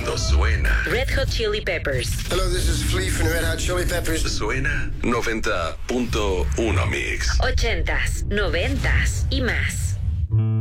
cuando suena. Red Hot Chili Peppers. Hello, this is Flea from Red Hot Chili Peppers. Suena 90.1 Mix. 80s, 90s y más.